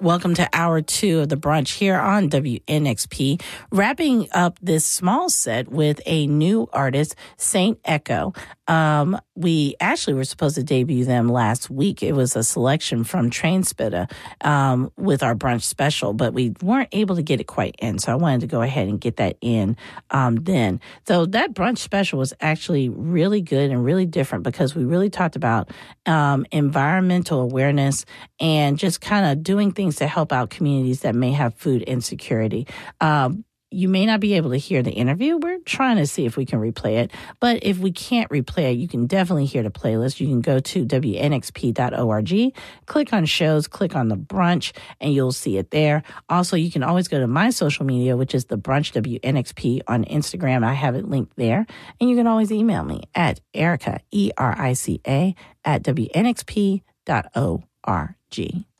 Welcome to hour 2 of the brunch here on WNXP. Wrapping up this small set with a new artist, Saint Echo. We actually were supposed to debut them last week. It was a selection from Trainspitter with our brunch special, but we weren't able to get it quite in. So I wanted to go ahead and get that in then. So that brunch special was actually really good and really different because we really talked about environmental awareness and just kind of doing things to help out communities that may have food insecurity. You may not be able to hear the interview. We're trying to see if we can replay it. But if we can't replay it, you can definitely hear the playlist. You can go to WNXP.org, click on shows, click on the brunch, and you'll see it there. Also, you can always go to my social media, which is the brunch WNXP on Instagram. I have it linked there. And you can always email me at Erica, ERICA, at WNXP.org.